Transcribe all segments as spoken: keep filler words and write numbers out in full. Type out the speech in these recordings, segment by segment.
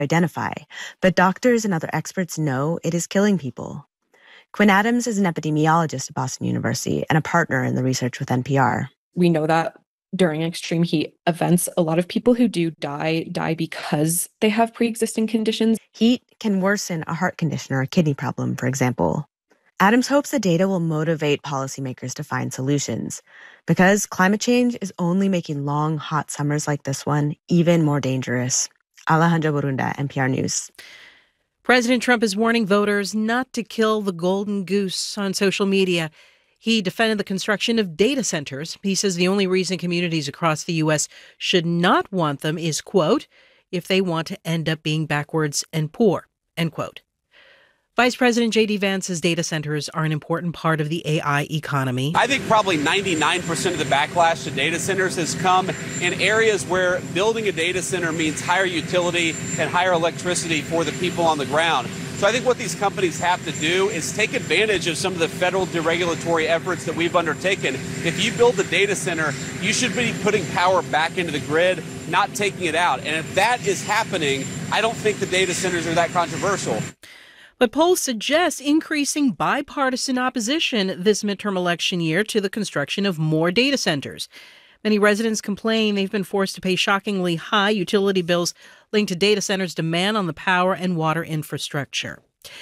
identify, but doctors and other experts know it is killing people. Quinn Adams is an epidemiologist at Boston University and a partner in the research with N P R. We know that during extreme heat events, a lot of people who do die, die because they have pre-existing conditions. Heat can worsen a heart condition or a kidney problem, for example. Adams hopes the data will motivate policymakers to find solutions, because climate change is only making long, hot summers like this one even more dangerous. Alejandra Borunda, N P R News. President Trump is warning voters not to kill the golden goose on social media. He defended the construction of data centers. He says the only reason communities across the U S should not want them is, quote, if they want to end up being backwards and poor, end quote. Vice President J D Vance says data centers are an important part of the A I economy. I think probably ninety-nine percent of the backlash to data centers has come in areas where building a data center means higher utility and higher electricity for the people on the ground. So I think what these companies have to do is take advantage of some of the federal deregulatory efforts that we've undertaken. If you build a data center, you should be putting power back into the grid, not taking it out. And if that is happening, I don't think the data centers are that controversial. But polls suggest increasing bipartisan opposition this midterm election year to the construction of more data centers. Many residents complain they've been forced to pay shockingly high utility bills linked to data centers' demand on the power and water infrastructure.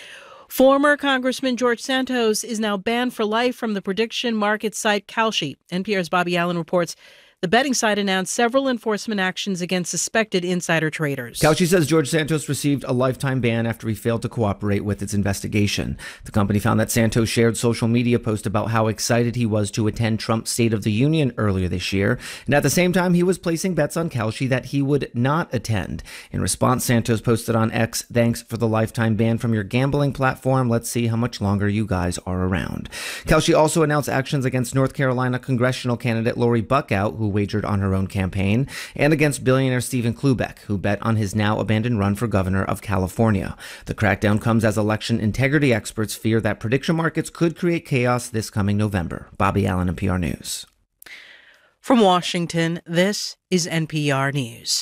Former Congressman George Santos is now banned for life from the prediction market site Kalshi. N P R's Bobby Allen reports the betting site announced several enforcement actions against suspected insider traders. Kalshi says George Santos received a lifetime ban after he failed to cooperate with its investigation. The company found that Santos shared social media posts about how excited he was to attend Trump's State of the Union earlier this year. And at the same time, he was placing bets on Kalshi that he would not attend. In response, Santos posted on X, "Thanks for the lifetime ban from your gambling platform. Let's see how much longer you guys are around." Kalshi also announced actions against North Carolina congressional candidate Lori Buckout, who wagered on her own campaign, and against billionaire Stephen Klubeck, who bet on his now abandoned run for governor of California. The crackdown comes as election integrity experts fear that prediction markets could create chaos this coming November. Bobby Allen, N P R News. From Washington, this is N P R News.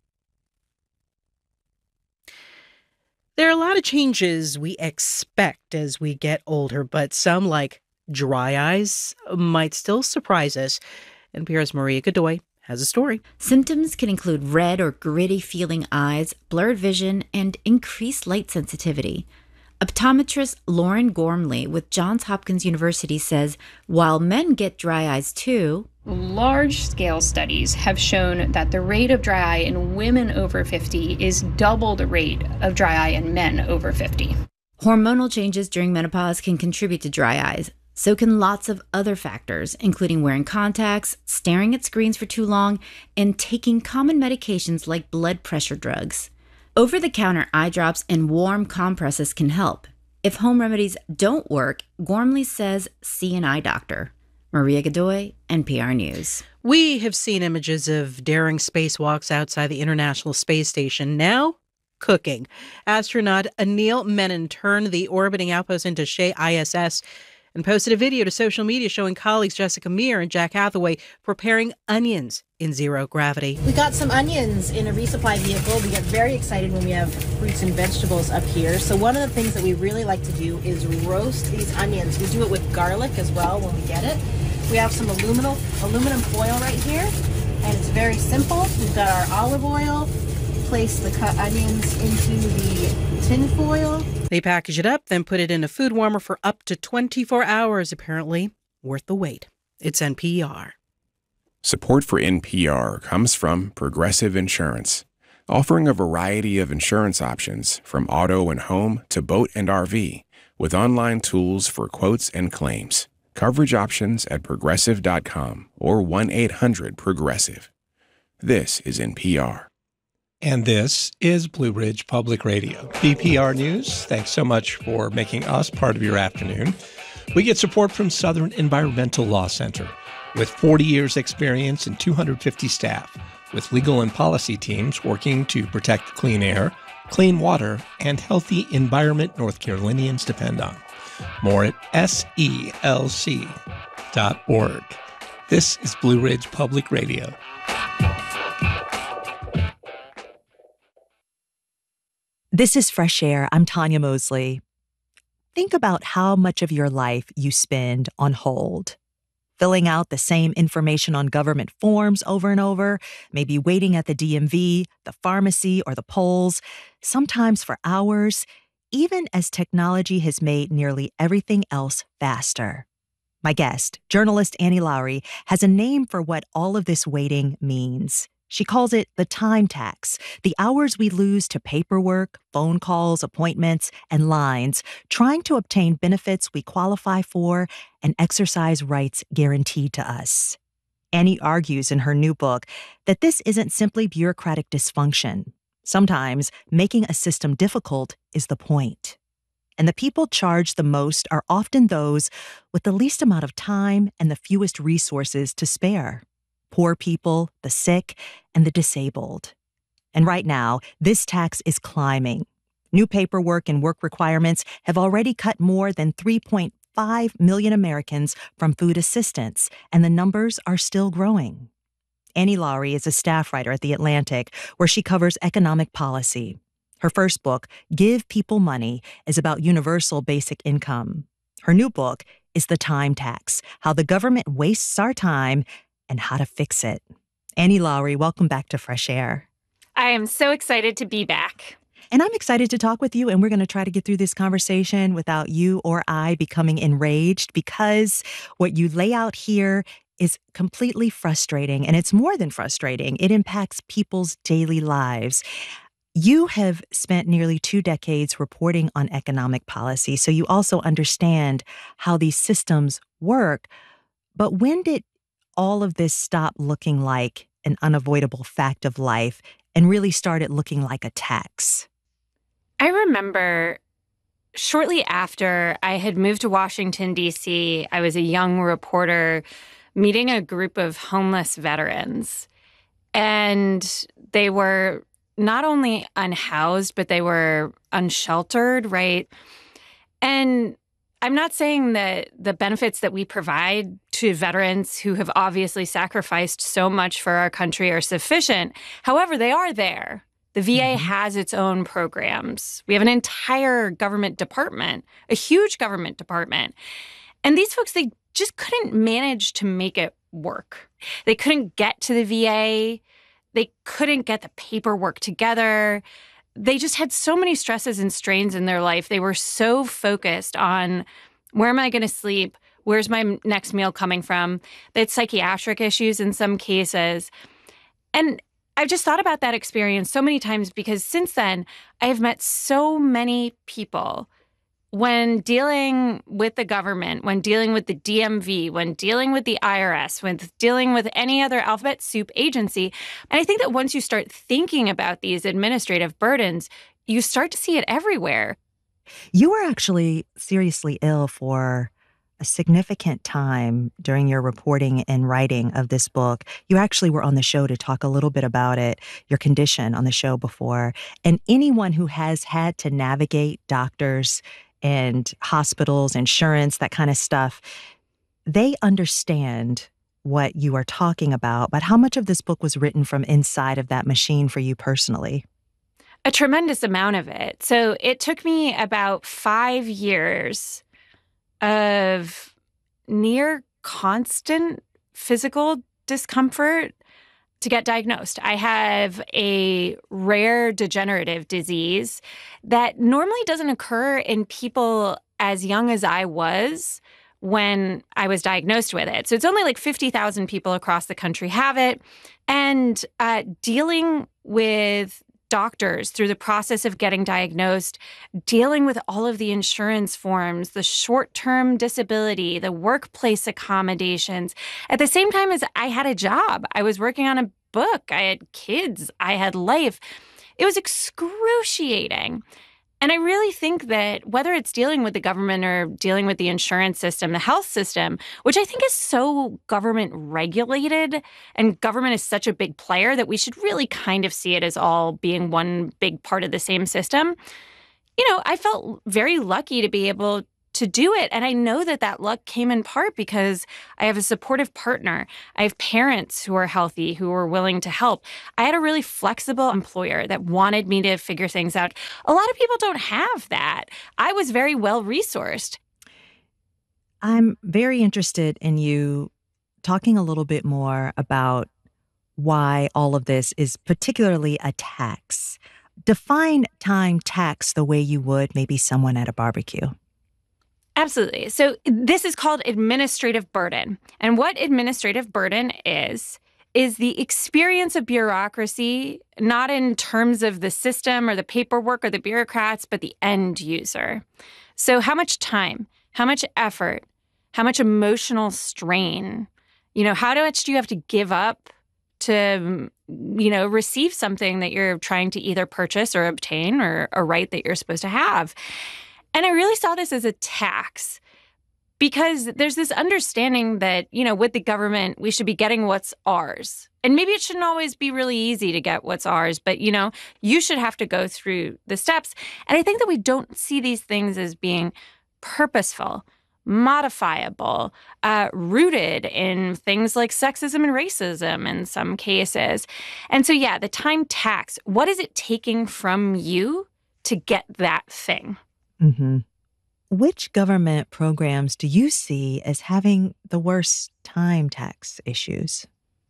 There are a lot of changes we expect as we get older, but some, like dry eyes, might still surprise us. N P R's Maria Godoy has a story. Symptoms can include red or gritty feeling eyes, blurred vision, and increased light sensitivity. Optometrist Lauren Gormley with Johns Hopkins University says while men get dry eyes too, large-scale studies have shown that the rate of dry eye in women over fifty is double the rate of dry eye in men over fifty. Hormonal changes during menopause can contribute to dry eyes. So can lots of other factors, including wearing contacts, staring at screens for too long, and taking common medications like blood pressure drugs. Over-the-counter eye drops and warm compresses can help. If home remedies don't work, Gormley says see an eye doctor. Maria Godoy, N P R News. We have seen images of daring spacewalks outside the International Space Station. Now, cooking. Astronaut Anil Menon turned the orbiting outpost into Shea I S S and posted a video to social media showing colleagues Jessica Meir and Jack Hathaway preparing onions in zero gravity. We got some onions in a resupply vehicle. We get very excited when we have fruits and vegetables up here. So one of the things that we really like to do is roast these onions. We do it with garlic as well when we get it. We have some aluminum, aluminum foil right here, and it's very simple. We've got our olive oil. Place the cut onions into the tin foil. They package it up, then put it in a food warmer for up to twenty-four hours, apparently worth the wait. It's N P R. Support for N P R comes from Progressive Insurance, offering a variety of insurance options from auto and home to boat and R V, with online tools for quotes and claims. Coverage options at progressive dot com or one eight hundred progressive. This is N P R. And this is Blue Ridge Public Radio. B P R News, thanks so much for making us part of your afternoon. We get support from Southern Environmental Law Center, with forty years experience and two hundred fifty staff, with legal and policy teams working to protect clean air, clean water, and healthy environment North Carolinians depend on. More at S E L C dot org. This is Blue Ridge Public Radio. This is Fresh Air. I'm Tanya Mosley. Think about how much of your life you spend on hold. Filling out the same information on government forms over and over, maybe waiting at the D M V, the pharmacy, or the polls, sometimes for hours, even as technology has made nearly everything else faster. My guest, journalist Annie Lowrey, has a name for what all of this waiting means. She calls it the time tax, the hours we lose to paperwork, phone calls, appointments, and lines, trying to obtain benefits we qualify for and exercise rights guaranteed to us. Annie argues in her new book that this isn't simply bureaucratic dysfunction. Sometimes making a system difficult is the point. And the people charged the most are often those with the least amount of time and the fewest resources to spare. Poor people, the sick, and the disabled. And right now, this tax is climbing. New paperwork and work requirements have already cut more than three point five million Americans from food assistance, and the numbers are still growing. Annie Lowrey is a staff writer at The Atlantic, where she covers economic policy. Her first book, Give People Money, is about universal basic income. Her new book is The Time Tax, How the Government Wastes Our Time and How to Fix It. Annie Lowrey, welcome back to Fresh Air. I am so excited to be back. And I'm excited to talk with you, and we're going to try to get through this conversation without you or I becoming enraged, because what you lay out here is completely frustrating, and it's more than frustrating. It impacts people's daily lives. You have spent nearly two decades reporting on economic policy, so you also understand how these systems work. But when did all of this stop looking like an unavoidable fact of life and really started looking like a tax? I remember shortly after I had moved to Washington, D C, I was a young reporter meeting a group of homeless veterans. And they were not only unhoused, but they were unsheltered, right? And I'm not saying that the benefits that we provide to veterans who have obviously sacrificed so much for our country are sufficient. However, they are there. The V A mm-hmm. has its own programs. We have an entire government department, a huge government department. And these folks, they just couldn't manage to make it work. They couldn't get to the V A. They couldn't get the paperwork together. They just had so many stresses and strains in their life. They were so focused on, where am I going to sleep? Where's my next meal coming from? They had psychiatric issues in some cases. And I've just thought about that experience so many times, because since then, I have met so many people when dealing with the government, when dealing with the D M V, when dealing with the I R S, when dealing with any other alphabet soup agency. And I think that once you start thinking about these administrative burdens, you start to see it everywhere. You were actually seriously ill for a significant time during your reporting and writing of this book. You actually were on the show to talk a little bit about it, your condition on the show before. And anyone who has had to navigate doctors and hospitals, insurance, that kind of stuff, they understand what you are talking about. But how much of this book was written from inside of that machine for you personally? A tremendous amount of it. So it took me about five years of near constant physical discomfort to get diagnosed. I have a rare degenerative disease that normally doesn't occur in people as young as I was when I was diagnosed with it. So it's only like fifty thousand people across the country have it. And uh, dealing with doctors through the process of getting diagnosed, dealing with all of the insurance forms, the short-term disability, the workplace accommodations. At the same time as I had a job, I was working on a book, I had kids, I had life. It was excruciating. And I really think that whether it's dealing with the government or dealing with the insurance system, the health system, which I think is so government regulated, and government is such a big player that we should really kind of see it as all being one big part of the same system. You know, I felt very lucky to be able to do it. And I know that that luck came in part because I have a supportive partner. I have parents who are healthy, who are willing to help. I had a really flexible employer that wanted me to figure things out. A lot of people don't have that. I was very well resourced. I'm very interested in you talking a little bit more about why all of this is particularly a tax. Define time tax the way you would maybe someone at a barbecue. Absolutely. So this is called administrative burden. And what administrative burden is, is the experience of bureaucracy, not in terms of the system or the paperwork or the bureaucrats, but the end user. So how much time, how much effort, how much emotional strain, you know, how much do you have to give up to, you know, receive something that you're trying to either purchase or obtain, or a right that you're supposed to have? And I really saw this as a tax because there's this understanding that, you know, with the government, we should be getting what's ours. And maybe it shouldn't always be really easy to get what's ours, but, you know, you should have to go through the steps. And I think that we don't see these things as being purposeful, modifiable, uh, rooted in things like sexism and racism in some cases. And so, yeah, the time tax, what is it taking from you to get that thing? Mm-hmm. Which government programs do you see as having the worst time tax issues?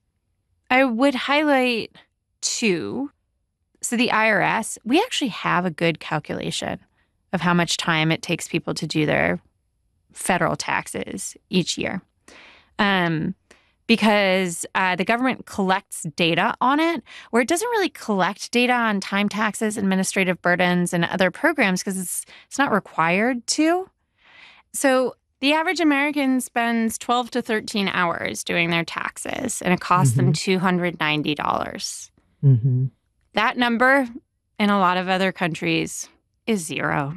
I would highlight two. So the I R S, we actually have a good calculation of how much time it takes people to do their federal taxes each year. Um, because uh, the government collects data on it, where it doesn't really collect data on time taxes, administrative burdens, and other programs because it's it's not required to. So the average American spends twelve to thirteen hours doing their taxes, and it costs mm-hmm. them two hundred ninety dollars. Mm-hmm. That number in a lot of other countries is zero.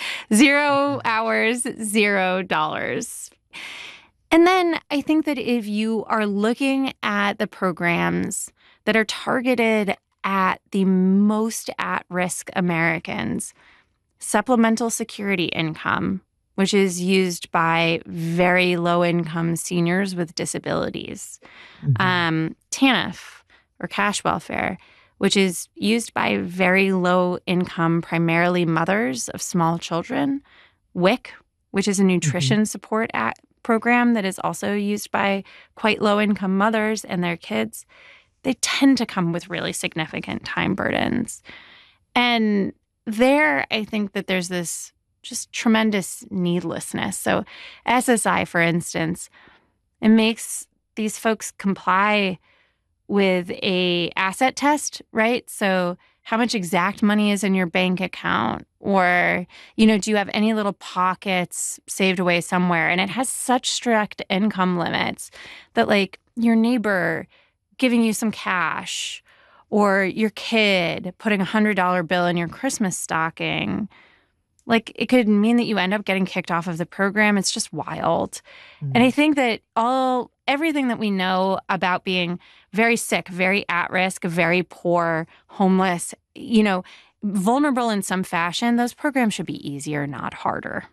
Zero hours, zero dollars. And then I think that if you are looking at the programs that are targeted at the most at-risk Americans, supplemental security income, which is used by very low-income seniors with disabilities, mm-hmm. um, TANF, or cash welfare, which is used by very low-income, primarily mothers of small children, W I C, which is a nutrition mm-hmm. support at program that is also used by quite low-income mothers and their kids. They tend to come with really significant time burdens. And there, I think that there's this just tremendous needlessness. So S S I, for instance, it makes these folks comply with a asset test, right? So how much exact money is in your bank account? Or, you know, do you have any little pockets saved away somewhere? And it has such strict income limits that, like, your neighbor giving you some cash or your kid putting a one hundred dollar bill in your Christmas stocking, like, it could mean that you end up getting kicked off of the program. It's just wild. Mm-hmm. And I think that all everything that we know about being very sick, very at risk, very poor, homeless, you know, vulnerable in some fashion, those programs should be easier, not harder.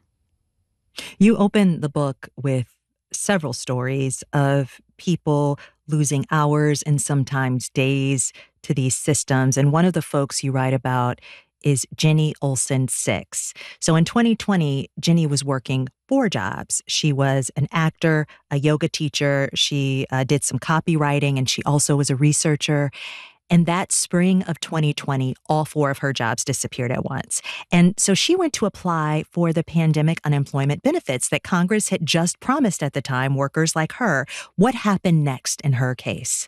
You open the book with several stories of people losing hours and sometimes days to these systems. And one of the folks you write about is Jenny Olson Six. So in twenty twenty, Jenny was working four jobs. She was an actor, a yoga teacher, she uh, did some copywriting, and she also was a researcher. And that spring of twenty twenty, all four of her jobs disappeared at once. And so she went to apply for the pandemic unemployment benefits that Congress had just promised at the time workers like her. What happened next in her case?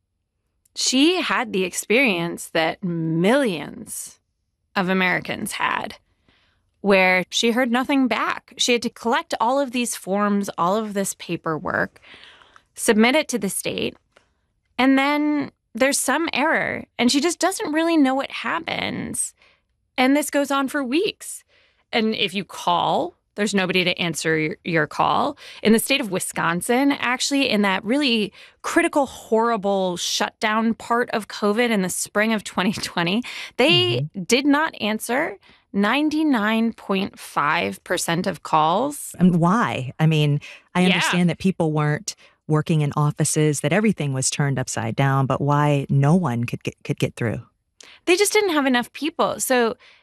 She had the experience that millions of Americans had, where she heard nothing back. She had to collect all of these forms, all of this paperwork, submit it to the state, and then there's some error, and she just doesn't really know what happens. And this goes on for weeks. And if you call there's nobody to answer your, your call. In the state of Wisconsin, actually, in that really critical, horrible shutdown part of COVID in the spring of twenty twenty, they mm-hmm. did not answer ninety-nine point five percent of calls. And why? I mean, I Yeah. understand that people weren't working in offices, that everything was turned upside down, but why no one could get, could get through? They just didn't have enough people. So